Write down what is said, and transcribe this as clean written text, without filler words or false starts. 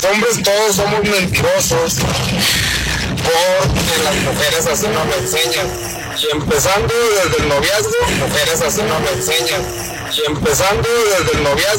los hombres todos somos mentirosos porque las mujeres así nos lo enseñan. Y empezando desde el noviazgo, mujeres así nos lo enseñan. Y empezando desde el noviazgo.